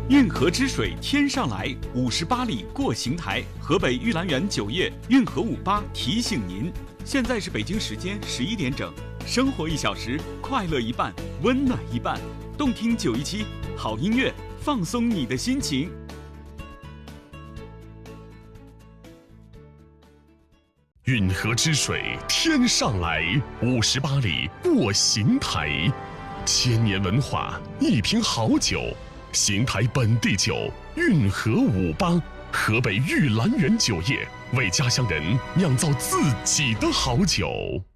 运河之水天上来，58里过邢台。河北玉兰园酒业运河58提醒您，现在是北京时间11点整。生活1小时，快乐一半，温暖一半。动听917，好音乐，放松你的心情。 运河之水天上来，58里过邢台。千年文化，一瓶好酒，邢台本地酒，运河58，河北玉兰园酒业为家乡人酿造自己的好酒。